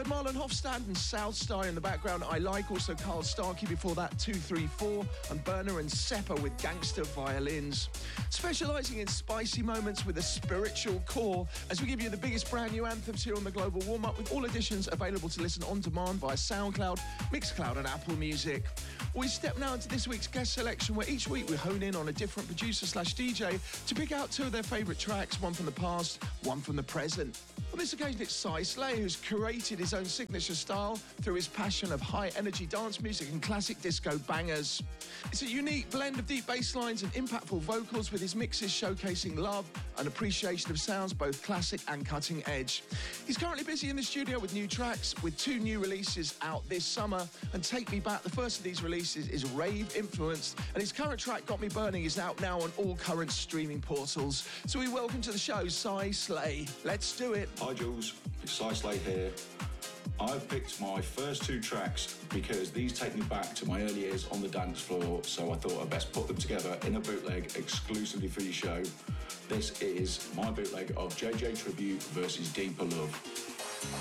heard Marlon Hofstad and Southstar in the background. I Like, also Carl Starkey before that, 234, and Berner and Seppa with Gangster Violins. Specialising in spicy moments with a spiritual core, as we give you the biggest brand new anthems here on the Global Warm-Up, with all editions available to listen on demand via SoundCloud, Mixcloud and Apple Music. We step now into this week's guest selection, where each week we hone in on a different producer/DJ to pick out two of their favourite tracks, one from the past, one from the present. On this occasion, it's Cy Slay, who's curated his own signature style through his passion of high-energy dance music and classic disco bangers. It's a unique blend of deep bass lines and impactful vocals, with his mixes showcasing love and appreciation of sounds both classic and cutting edge. He's currently busy in the studio with new tracks, with two new releases out this summer. And Take Me Back, the first of these releases, is rave-influenced, and his current track, Got Me Burning, is out now on all current streaming portals. So we welcome to the show, Cy Slay. Let's do it. Hi Jules, it's Cy Slay here. I've picked my first two tracks because these take me back to my early years on the dance floor, so I thought I'd best put them together in a bootleg exclusively for your show. This is my bootleg of JJ Tribute versus Deeper Love.